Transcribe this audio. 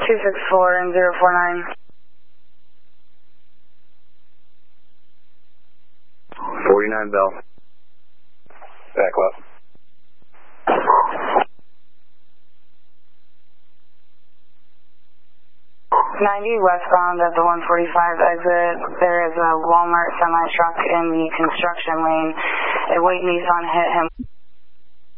264 and 049. 49 Bell. Back left. 90 westbound at the 145 exit. There is a Walmart semi-truck in the construction lane. A white Nissan hit him